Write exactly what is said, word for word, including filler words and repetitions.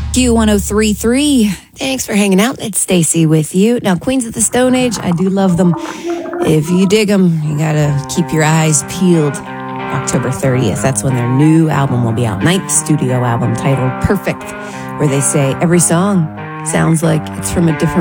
Q one oh three point three. Thanks for hanging out. It's Stacy with you. Now, Queens of the Stone Age, I do love them. If you dig them, you gotta keep your eyes peeled. October thirtieth, that's when their new album will be out. Ninth studio album titled Perfect, where they say every song sounds like it's from a different